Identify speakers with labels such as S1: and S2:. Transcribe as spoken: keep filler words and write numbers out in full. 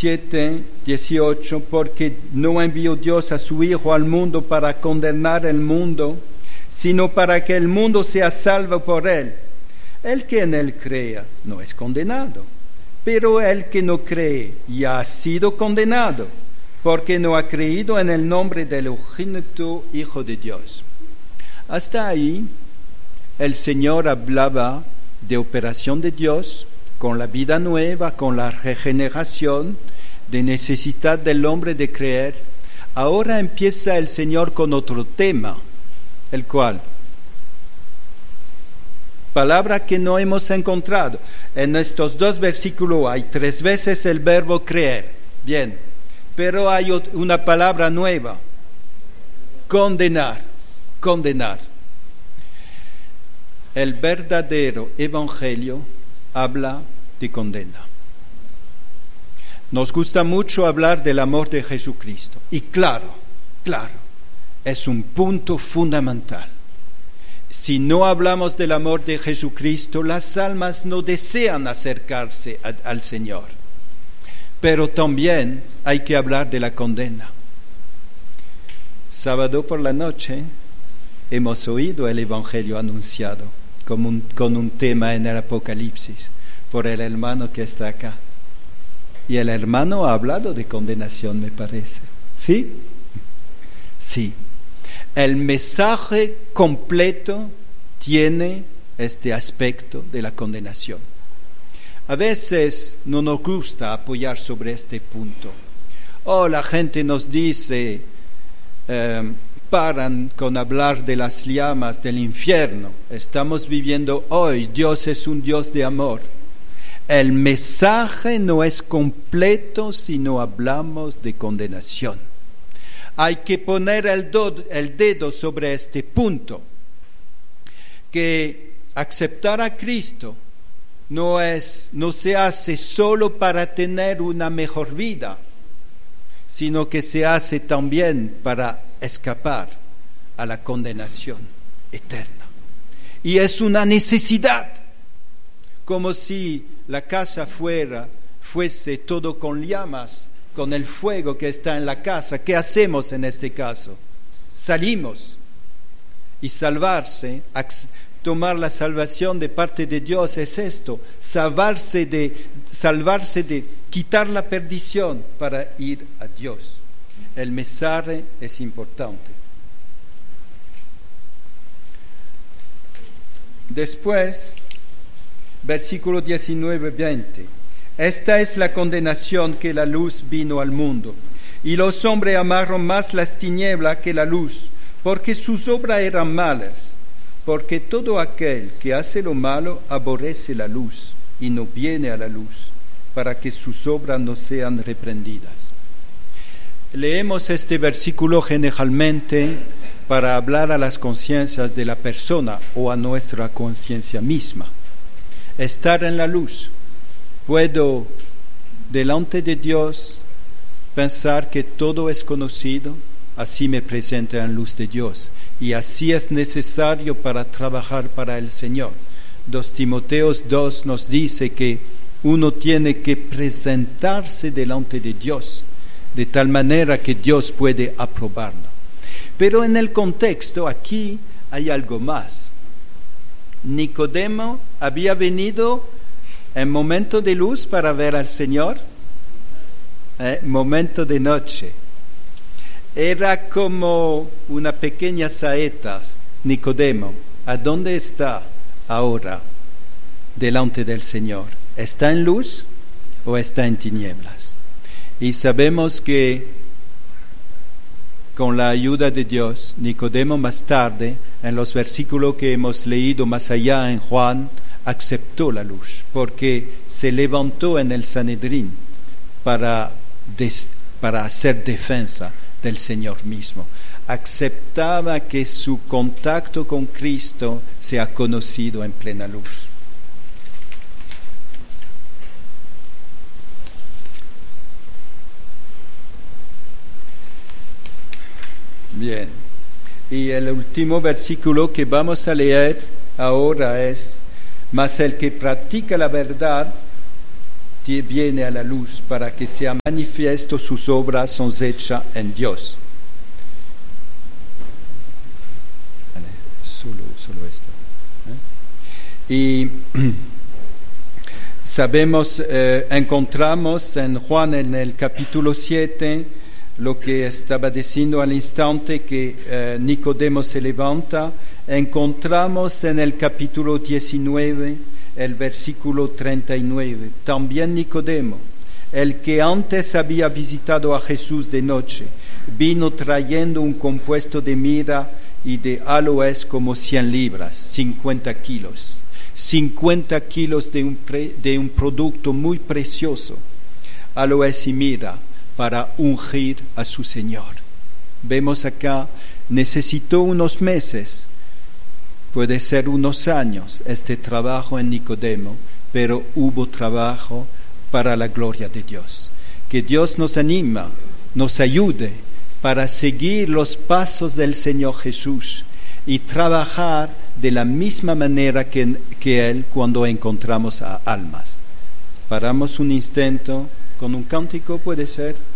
S1: siete, dieciocho, porque no envió Dios a su Hijo al mundo para condenar el mundo, sino para que el mundo sea salvo por él. El que en él crea no es condenado, pero el que no cree ya ha sido condenado, porque no ha creído en el nombre del unigénito Hijo de Dios. Hasta ahí, el Señor hablaba de operación de Dios, con la vida nueva, con la regeneración, de necesidad del hombre de creer. Ahora empieza el Señor con otro tema, el cual, palabra que no hemos encontrado. En estos dos versículos hay tres veces el verbo creer, bien, pero hay una palabra nueva, condenar, condenar. El verdadero evangelio habla de condena. Nos gusta mucho hablar del amor de Jesucristo. Y claro, claro, es un punto fundamental. Si no hablamos del amor de Jesucristo, las almas no desean acercarse a, al Señor. Pero también hay que hablar de la condena. Sábado por la noche hemos oído el Evangelio anunciado con un, con un tema en el Apocalipsis por el hermano que está acá. Y el hermano ha hablado de condenación, me parece. ¿Sí? Sí. El mensaje completo tiene este aspecto de la condenación. A veces no nos gusta apoyar sobre este punto. Oh, la gente nos dice, eh, paran con hablar de las llamas del infierno. Estamos viviendo hoy, Dios es un Dios de amor. El mensaje no es completo si no hablamos de condenación. Hay que poner el, do, el dedo sobre este punto, que aceptar a Cristo no, es, no se hace solo para tener una mejor vida, sino que se hace también para escapar a la condenación eterna. Y es una necesidad, como si la casa fuera, fuese todo con llamas, con el fuego que está en la casa. ¿Qué hacemos en este caso? Salimos. Y salvarse, tomar la salvación de parte de Dios es esto, salvarse de, salvarse de quitar la perdición para ir a Dios. El mensaje es importante. Después, versículo diecinueve veinte. Esta es la condenación, que la luz vino al mundo, y los hombres amaron más las tinieblas que la luz, porque sus obras eran malas. Porque todo aquel que hace lo malo aborrece la luz, y no viene a la luz, para que sus obras no sean reprendidas. Leemos este versículo generalmente para hablar a las conciencias de la persona o a nuestra conciencia misma. Estar en la luz. Puedo, delante de Dios, pensar que todo es conocido, así me presento en luz de Dios, y así es necesario para trabajar para el Señor. dos Timoteos dos nos dice que uno tiene que presentarse delante de Dios, de tal manera que Dios puede aprobarlo. Pero en el contexto aquí hay algo más. Nicodemo había venido en momento de luz para ver al Señor, eh, momento de noche. Era como una pequeña saeta, Nicodemo. ¿A dónde está ahora delante del Señor? ¿Está en luz o está en tinieblas? Y sabemos que con la ayuda de Dios, Nicodemo más tarde, en los versículos que hemos leído más allá en Juan, aceptó la luz, porque se levantó en el Sanedrín para, des, para hacer defensa del Señor mismo. Aceptaba que su contacto con Cristo sea conocido en plena luz. Bien, y el último versículo que vamos a leer ahora es: mas el que practica la verdad viene a la luz para que sea manifiesto sus obras son hechas en Dios. Vale, solo, solo esto. ¿Eh? Y sabemos, eh, encontramos en Juan en el capítulo siete lo que estaba diciendo al instante que eh, Nicodemo se levanta. Encontramos en el capítulo diecinueve el versículo treinta y nueve. También Nicodemo, el que antes había visitado a Jesús de noche, vino trayendo un compuesto de mirra y de aloes como cien libras, cincuenta kilos. cincuenta kilos de un, pre, de un producto muy precioso, aloes y mirra, para ungir a su Señor. Vemos acá, necesitó unos meses, puede ser unos años, este trabajo en Nicodemo, pero hubo trabajo para la gloria de Dios. Que Dios nos anima, nos ayude para seguir los pasos del Señor Jesús y trabajar de la misma manera que, que Él cuando encontramos a almas. Paramos un instante con un cántico, puede ser.